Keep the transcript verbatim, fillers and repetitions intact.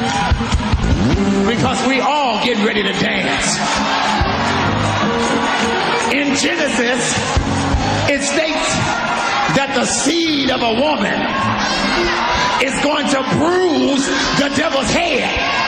Because we all getting ready to dance. In Genesis, it states that the seed of a woman is going to bruise the devil's head.